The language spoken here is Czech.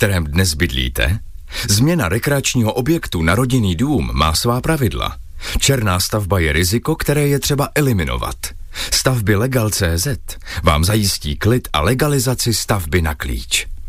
kterém dnes bydlíte? Změna rekreačního objektu na rodinný dům má svá pravidla. Černá stavba je riziko, které je třeba eliminovat. Stavby Legal.cz vám zajistí klid a legalizaci stavby na klíč.